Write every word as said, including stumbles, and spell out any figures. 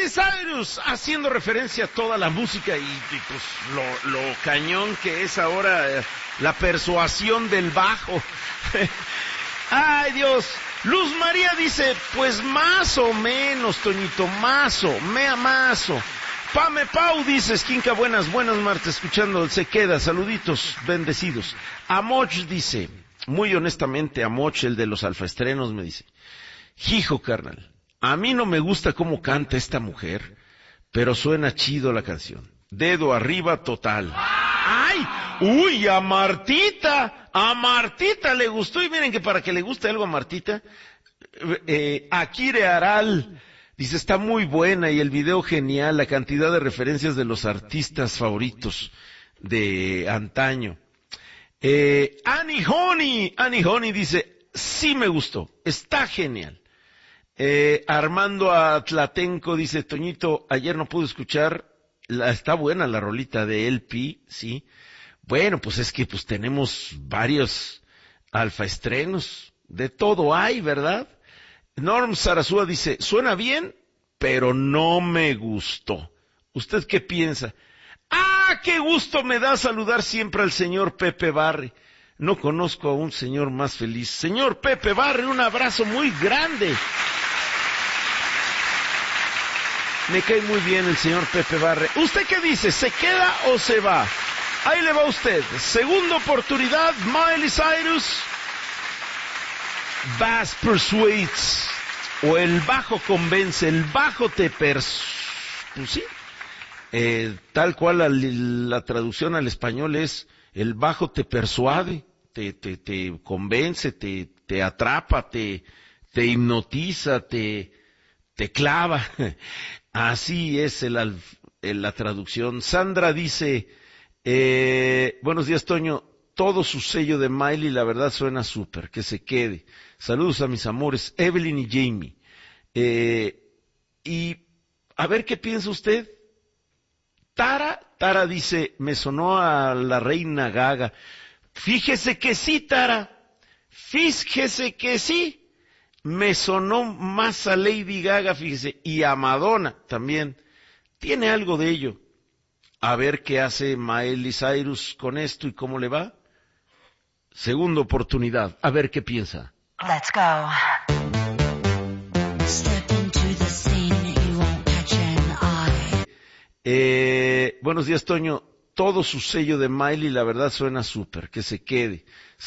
Miley Cyrus, haciendo referencia a toda la música y, y pues lo, lo cañón que es ahora eh, la persuasión del bajo. Ay, Dios. Luz María dice, pues más o menos, Toñito, mazo, mea mazo. Pame Pau dice, Esquinca, buenas, buenas martes, escuchando, se queda, saluditos, bendecidos. Amoch dice, muy honestamente, Amoch, el de los alfaestrenos, me dice, hijo carnal, a mí no me gusta cómo canta esta mujer, pero suena chido la canción. Dedo arriba total. ¡Ay! ¡Uy! A Martita, a Martita le gustó, y miren que para que le guste algo a Martita, eh, Akire Aral dice, está muy buena y el video genial, la cantidad de referencias de los artistas favoritos de antaño. Eh, Annie Honey, Annie Honey dice, sí me gustó, está genial. Eh, Armando Atlatenco dice, Toñito, ayer no pude escuchar, la, está buena la rolita de L P, sí. Bueno, pues es que pues tenemos varios alfaestrenos, de todo hay, ¿verdad? Norm Sarasúa dice, suena bien, pero no me gustó. ¿Usted qué piensa? ¡Ah, qué gusto me da saludar siempre al señor Pepe Barre! No conozco a un señor más feliz. Señor Pepe Barre, un abrazo muy grande. Me cae muy bien el señor Pepe Barre. ¿Usted qué dice? ¿Se queda o se va? Ahí le va usted. Segunda oportunidad, Miley Cyrus. Bass Persuades, o el bajo convence, el bajo te pers... Pues sí, eh, tal cual la, la traducción al español es, el bajo te persuade, te, te, te convence, te, te atrapa, te, te hipnotiza, te, te clava. Así es el, el, la traducción. Sandra dice, eh, buenos días Toño, todo su sello de Miley, la verdad suena súper, que se quede. Saludos a mis amores, Evelyn y Jamie. Eh, y a ver qué piensa usted. Tara, Tara dice, me sonó a la reina Gaga. Fíjese que sí, Tara. Fíjese que sí. Me sonó más a Lady Gaga, fíjese, y a Madonna también. Tiene algo de ello. A ver qué hace Miley Cyrus con esto y cómo le va. Segunda oportunidad, a ver qué piensa. Let's go. Step into the scene, you won't catch an eye. Eh, buenos días, Toño. Todo su sello de Miley, la verdad suena súper, que se quede.